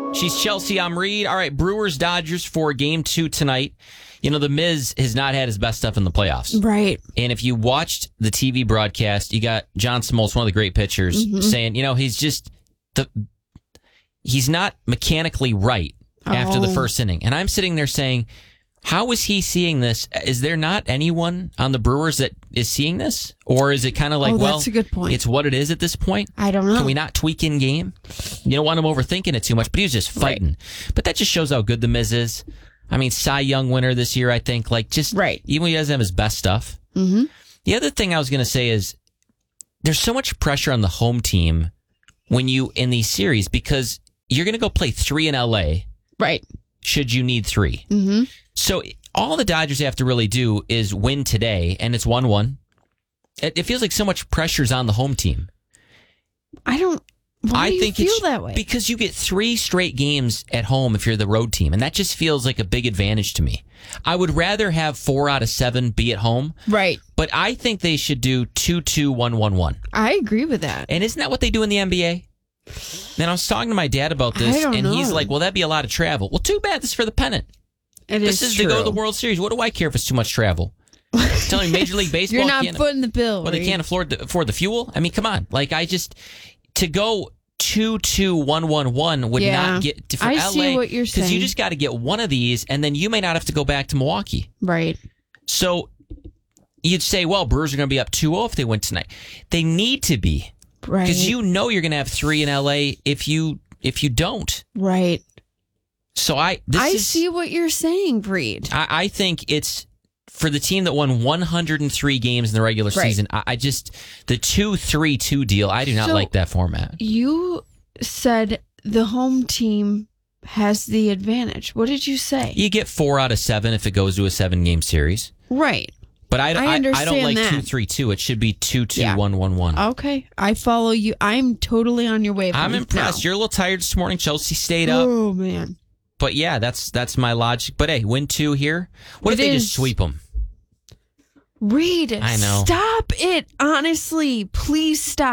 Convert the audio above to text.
She's Chelsea. I'm Reed. All right, Brewers-Dodgers for Game 2 tonight. You know, The Miz has not had his best stuff in the playoffs. Right. And if you watched the TV broadcast, you got John Smoltz, one of the great pitchers, saying, you know, he's not mechanically right after the first inning. And I'm sitting there saying, how is he seeing this? Is there not anyone on the Brewers that is seeing this? Or is it kind of like, that's a good point. It's what it is at this point? I don't know. Can we not tweak in game? You don't want him overthinking it too much, but he was just fighting. Right. But that just shows how good The Miz is. I mean, Cy Young winner this year, I think. Like, just even when he doesn't have his best stuff. Mm-hmm. The other thing I was going to say is there's so much pressure on the home team when you in these series because you're going to go play 3 in L.A. Right. Should you need 3. Mm-hmm. So all the Dodgers have to really do is win today, and it's 1-1. It feels like so much pressure's on the home team. Why do you feel that way? Because you get 3 straight games at home if you're the road team, and that just feels like a big advantage to me. I would rather have 4 out of 7 be at home. Right. But I think they should do 2-2, 1-1-1. I agree with that. And isn't that what they do in the NBA? And I was talking to my dad about this, and he's like, well, that'd be a lot of travel. Well, too bad. This is for the pennant. This is true. to go to the World Series. What do I care if it's too much travel? Tell me Major League Baseball. You're not footing the bill. Well, they can't afford the fuel. I mean, come on. Like, to go 2-2, 1-1-1 would not get for I LA. see what you're saying. Because you just got to get one of these, and then you may not have to go back to Milwaukee. Right. So you'd say, well, Brewers are going to be up 2-0 if they win tonight. They need to be. Right. Because you know you're going to have 3 in LA if you don't. Right. So I see what you're saying, Breed. I think it's for the team that won 103 games in the regular season. I just the 2-3-2 deal. I do not like that format. You said the home team has the advantage. What did you say? You get 4 out of 7 if it goes to a 7-game series. Right. But I don't like that. 2-3-2. It should be 2-2, 1-1-1. Okay, I follow you. I'm totally on your wavelength. I'm impressed. You're a little tired this morning. Chelsea stayed up. Oh man. But yeah, that's my logic. But hey, win 2 here. What if they just sweep them? Reed, I know. Stop it. Honestly, please stop.